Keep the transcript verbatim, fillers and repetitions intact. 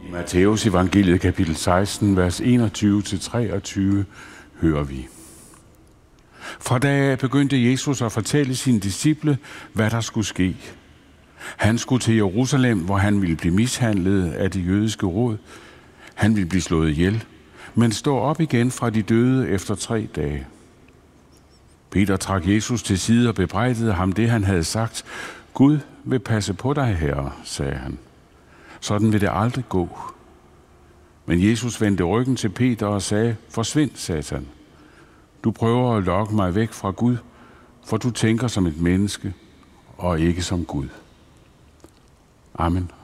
Matthæus evangeliet kapitel seksten, vers enogtyve til treogtyve, hører vi. Fra da af begyndte Jesus at fortælle sine disciple, hvad der skulle ske. Han skulle til Jerusalem, hvor han ville blive mishandlet af det jødiske råd. Han ville blive slået ihjel, men stå op igen fra de døde efter tre dage. Peter trak Jesus til side og bebrejdede ham det, han havde sagt. Gud vil passe på dig, Herre, sagde han. Sådan vil det aldrig gå. Men Jesus vendte ryggen til Peter og sagde, forsvind, Satan. Du prøver at lokke mig væk fra Gud, for du tænker som et menneske og ikke som Gud. Amen.